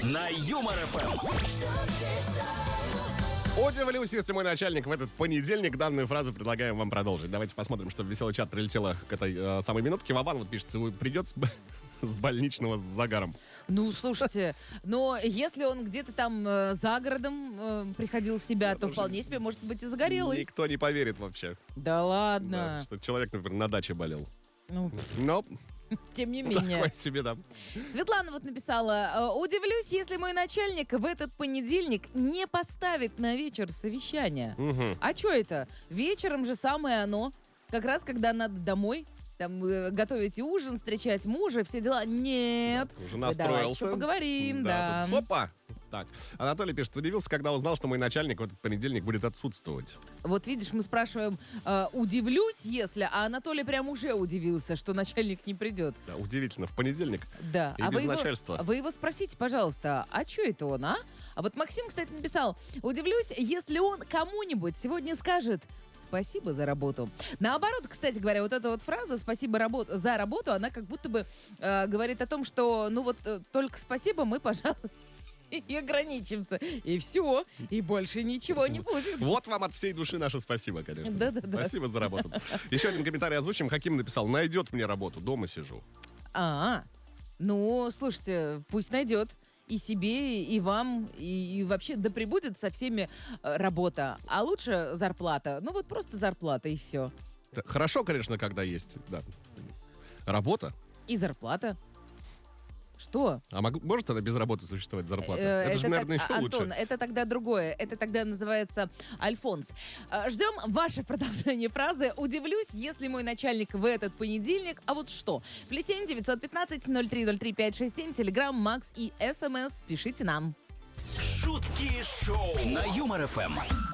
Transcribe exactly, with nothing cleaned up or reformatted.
на Юмор эф эм. Удивлюсь, если мой начальник в этот понедельник. Данную фразу предлагаем вам продолжить. Давайте посмотрим, что в веселый чат прилетело к этой э, самой минутке. Вован вот пишет, придет с, с больничного с загаром. Ну, слушайте, но если он где-то там э, за городом э, приходил в себя, Я то тоже- вполне себе может быть и загорелый. Никто не поверит вообще. Да Да, ладно. что человек, например, на даче болел. Ну, Но тем не менее. такой себе, да. Светлана вот написала: «Э, удивлюсь, если мой начальник в этот понедельник не поставит на вечер совещание. Мгм. А что это? Вечером же самое оно. Как раз, когда надо домой, там, э, готовить ужин, встречать мужа, все дела. Нет. Уже Вы настроился. давайте еще поговорим, да. тут Опа! Так, Анатолий пишет, удивился, когда узнал, что мой начальник в этот понедельник будет отсутствовать. Вот видишь, мы спрашиваем, э, удивлюсь, если, а Анатолий прям уже удивился, что начальник не придет. Да, удивительно, в понедельник. Да. И а без вы его, начальства. вы его спросите, пожалуйста, а что это он, а? А вот Максим, кстати, написал: удивлюсь, если он кому-нибудь сегодня скажет спасибо за работу. Наоборот, кстати говоря, вот эта вот фраза «спасибо работ- за работу», она как будто бы э, говорит о том, что, ну вот, э, только спасибо, мы, пожалуй, и ограничимся. И все, и больше ничего не будет. Вот вам от всей души наше спасибо, конечно. Да-да-да. Спасибо за работу. Еще один комментарий озвучим. Хаким написал, найдет мне работу, дома сижу. А, ну, слушайте, пусть найдет. И себе, и вам, и, и вообще да пребудет со всеми э, работа. А лучше зарплата. Ну вот просто зарплата, и все. Да, хорошо, конечно, когда есть, да, работа. И зарплата. Что? А мог- может она без работы существовать, зарплата? Э, это, же, так- наверное, еще а, Антон, лучше. это тогда другое. Это тогда называется Альфонс. Э, Ждем ваше продолжение фразы. Удивлюсь, если мой начальник в этот понедельник. А вот что? Плюс семь девятьсот пятнадцать ноль три ноль три пять шесть семь. Телеграм, Макс и СМС. Пишите нам. Шутки шоу на Юмор эф эм.